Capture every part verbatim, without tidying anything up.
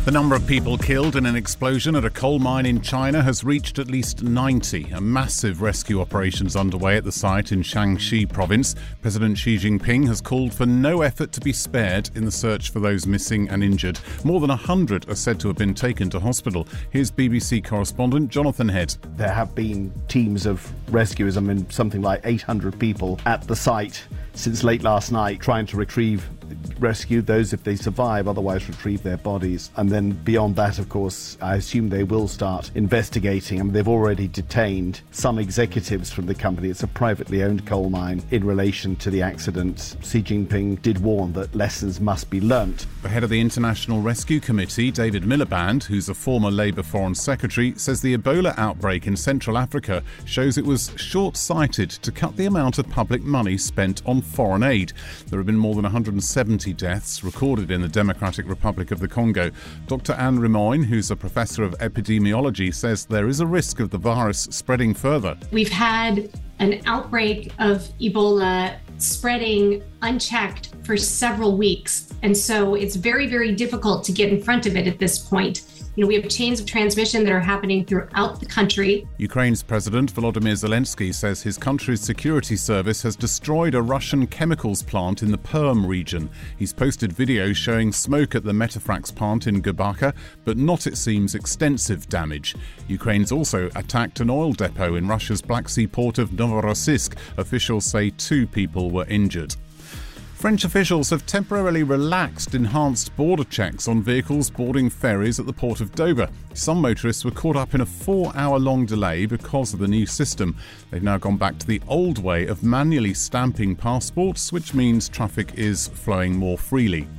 The number of people killed in an explosion at a coal mine in China has reached at least ninety. A massive rescue operation is underway at the site in Shaanxi province. President Xi Jinping has called for no effort to be spared in the search for those missing and injured. More than one hundred are said to have been taken to hospital. Here's B B C correspondent Jonathan Head. There have been teams of rescuers, I mean something like eight hundred people at the site since late last night trying to retrieve rescue those if they survive, otherwise retrieve their bodies. And then beyond that, of course, I assume they will start investigating. I mean, they've already detained some executives from the company. It's a privately owned coal mine. In relation to the accident, Xi Jinping did warn that lessons must be learnt. The head of the International Rescue Committee, David Miliband, who's a former Labour Foreign Secretary, says the Ebola outbreak in Central Africa shows it was short-sighted to cut the amount of public money spent on foreign aid. There have been more than one hundred seventy deaths recorded in the Democratic Republic of the Congo. Doctor Anne Rimoyne, who's a professor of epidemiology, says there is a risk of the virus spreading further. We've had an outbreak of Ebola spreading unchecked for several weeks, and so it's very, very difficult to get in front of it at this point. You know, we have chains of transmission that are happening throughout the country. Ukraine's President Volodymyr Zelensky says his country's security service has destroyed a Russian chemicals plant in the Perm region. He's posted videos showing smoke at the Metafrax plant in Gubaka, but not, it seems, extensive damage. Ukraine's also attacked an oil depot in Russia's Black Sea port of Novorossiysk. Officials say two people were injured. French officials have temporarily relaxed enhanced border checks on vehicles boarding ferries at the port of Dover. Some motorists were caught up in a four-hour-long delay because of the new system. They've now gone back to the old way of manually stamping passports, which means traffic is flowing more freely.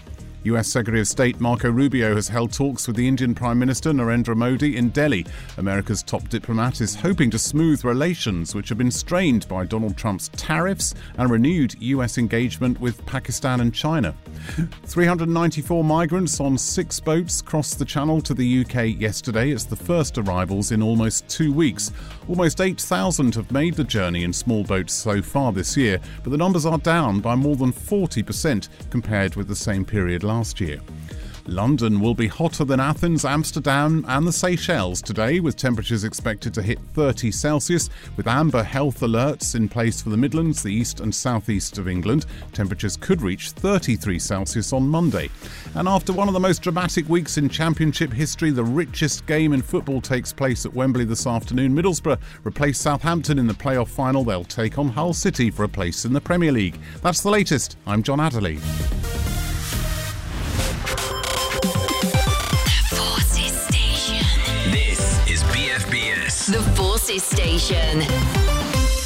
U S Secretary of State Marco Rubio has held talks with the Indian Prime Minister Narendra Modi in Delhi. America's top diplomat is hoping to smooth relations which have been strained by Donald Trump's tariffs and renewed U S engagement with Pakistan and China. three hundred ninety-four migrants on six boats crossed the Channel to the U K yesterday. It's the first arrivals in almost two weeks. Almost eight thousand have made the journey in small boats so far this year, but the numbers are down by more than forty percent compared with the same period last Last year. London will be hotter than Athens, Amsterdam and the Seychelles today, with temperatures expected to hit thirty Celsius, with amber health alerts in place for the Midlands, the east and southeast of England. Temperatures could reach thirty-three Celsius on Monday. And after one of the most dramatic weeks in Championship history, the richest game in football takes place at Wembley this afternoon. Middlesbrough replace Southampton in the playoff final. They'll take on Hull City for a place in the Premier League. That's the latest. I'm John Adderley. The Forces Station.